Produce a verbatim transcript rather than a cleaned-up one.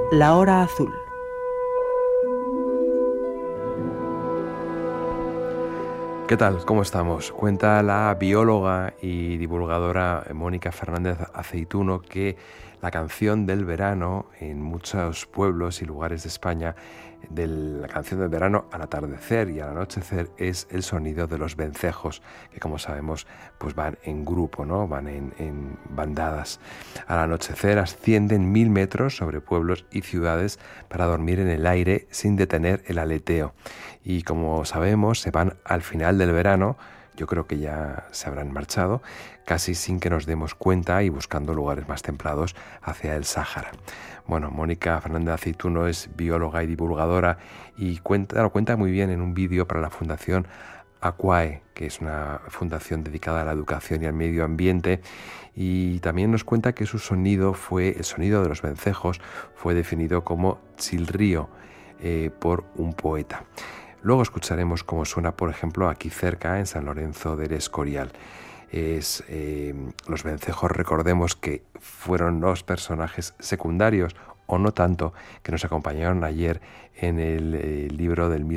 La Hora Azul. ¿Qué tal? ¿Cómo estamos? Cuenta la bióloga y divulgadora Mónica Fernández Aceituno que la canción del verano en muchos pueblos y lugares de España, de la canción del verano al atardecer y al anochecer, es el sonido de los vencejos, que como sabemos pues van en grupo, ¿no? Van en, en bandadas. Al anochecer ascienden mil metros sobre pueblos y ciudades para dormir en el aire sin detener el aleteo. Y como sabemos, se van al final del verano, yo creo que ya se habrán marchado, casi sin que nos demos cuenta y buscando lugares más templados hacia el Sáhara. Bueno, Mónica Fernández Aceituno es bióloga y divulgadora y cuenta, lo cuenta muy bien en un vídeo para la Fundación Aquae, que es una fundación dedicada a la educación y al medio ambiente, y también nos cuenta que su sonido fue, el sonido de los vencejos, fue definido como chilrío eh, por un poeta. Luego escucharemos cómo suena, por ejemplo, aquí cerca, en San Lorenzo del Escorial. Es, eh, los vencejos, recordemos que fueron los personajes secundarios, o no tanto, que nos acompañaron ayer en el eh, libro del mismo